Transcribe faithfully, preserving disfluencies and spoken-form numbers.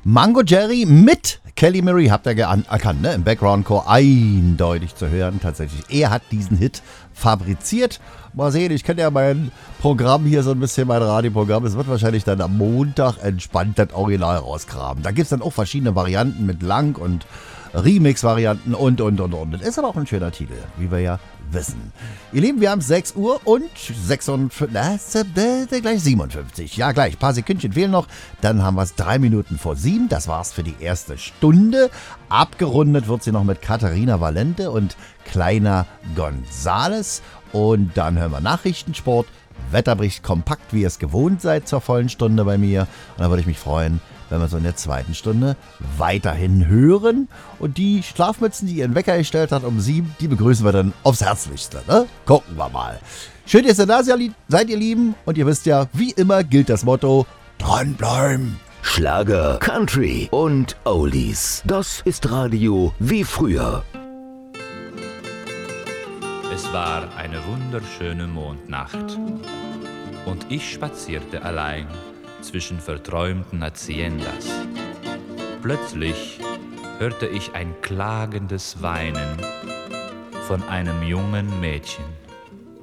Mango Jerry mit Kelly Murray, habt ihr erkannt, ne? Im Background-Chor eindeutig zu hören. Tatsächlich, er hat diesen Hit fabriziert. Mal sehen, ich kenne ja mein Programm hier so ein bisschen, mein Radioprogramm. Es wird wahrscheinlich dann am Montag entspannt das Original rausgraben. Da gibt es dann auch verschiedene Varianten mit Lang- und Remix-Varianten und, und, und, und. Das ist aber auch ein schöner Titel, wie wir ja wissen. Ihr Lieben, wir haben sechs Uhr und sechsundfünfzig, na, gleich siebenundfünfzig. Ja, gleich, ein paar Sekündchen fehlen noch. Dann haben wir es drei Minuten vor sieben. Das war's für die erste Stunde. Abgerundet wird sie noch mit Katharina Valente und Kleiner Gonzales. Und dann hören wir Nachrichtensport, Wetterbericht kompakt, wie ihr es gewohnt seid, zur vollen Stunde bei mir. Und dann würde ich mich freuen, wenn wir so in der zweiten Stunde weiterhin hören. Und die Schlafmützen, die ihren Wecker gestellt hat um sieben, die begrüßen wir dann aufs Herzlichste. Ne? Gucken wir mal. Schön, dass ihr da seid, ihr Lieben. Und ihr wisst ja, wie immer gilt das Motto, dranbleiben. Schlager, Country und Oldies. Das ist Radio wie früher. Es war eine wunderschöne Mondnacht und ich spazierte allein zwischen verträumten Haciendas. Plötzlich hörte ich ein klagendes Weinen von einem jungen Mädchen.